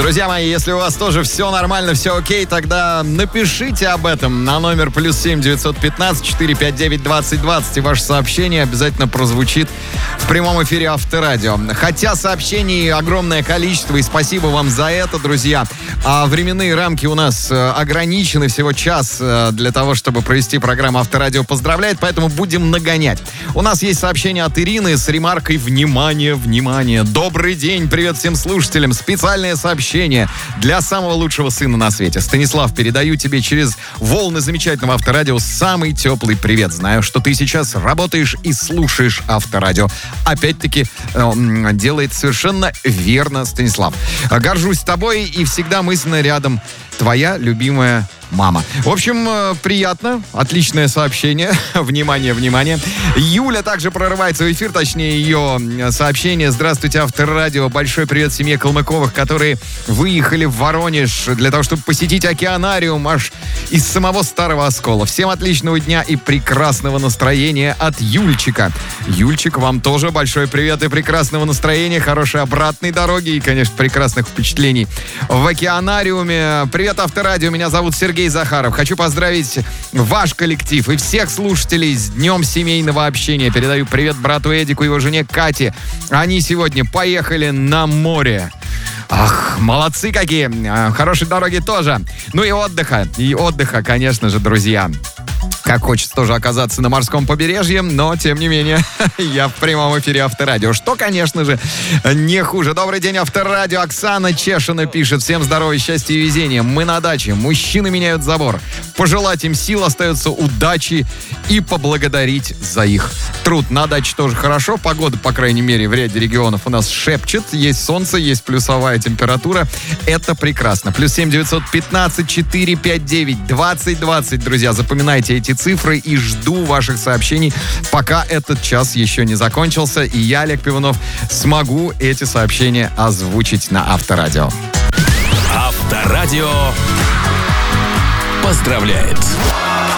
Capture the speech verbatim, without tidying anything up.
Друзья мои, если у вас тоже все нормально, все окей, тогда напишите об этом на номер плюс семь девятьсот пятнадцать четыреста пятьдесят девять двадцать двадцать, и ваше сообщение обязательно прозвучит в прямом эфире Авторадио. Хотя сообщений огромное количество, и спасибо вам за это, друзья. А временные рамки у нас ограничены, всего час для того, чтобы провести программу Авторадио поздравляет, поэтому будем нагонять. У нас есть сообщение от Ирины с ремаркой «Внимание, внимание! Добрый день, привет всем слушателям! Специальное сообщение для самого лучшего сына на свете. Станислав, передаю тебе через волны замечательного Авторадио самый теплый привет. Знаю, что ты сейчас работаешь и слушаешь Авторадио. Опять-таки, э, делает совершенно верно Станислав. Горжусь тобой и всегда мысленно рядом твоя любимая мама. В общем, приятно. Отличное сообщение. Внимание, внимание. Юля также прорывается в эфир, точнее, ее сообщение. Здравствуйте, Авторадио. Большой привет семье Калмыковых, которые выехали в Воронеж для того, чтобы посетить океанариум аж из самого Старого Оскола. Всем отличного дня и прекрасного настроения от Юльчика. Юльчик, вам тоже большой привет и прекрасного настроения, хорошей обратной дороги и, конечно, прекрасных впечатлений в океанариуме. Привет, Авторадио. Меня зовут Сергей Захаров. Хочу поздравить ваш коллектив и всех слушателей с Днем семейного общения. Передаю привет брату Эдику и его жене Кате. Они сегодня поехали на море. Ах, молодцы какие. Хорошей дороги тоже. Ну и отдыха. И отдыха, конечно же, друзья. Как хочется тоже оказаться на морском побережье, но, тем не менее, я в прямом эфире Авторадио, что, конечно же, не хуже. Добрый день, Авторадио. Оксана Чешина пишет. Всем здоровья, счастья и везения. Мы на даче. Мужчины меняют забор. Пожелать им сил, остается удачи и поблагодарить за их труд. На даче тоже хорошо. Погода, по крайней мере, в ряде регионов у нас шепчет. Есть солнце, есть плюсовая температура. Это прекрасно. Плюс семь девятьсот пятнадцать четыреста пятьдесят девять двадцать двадцать. Друзья, запоминайте эти цифры и жду ваших сообщений, пока этот час еще не закончился, и я, Олег Пивунов, смогу эти сообщения озвучить на Авторадио. Авторадио поздравляет.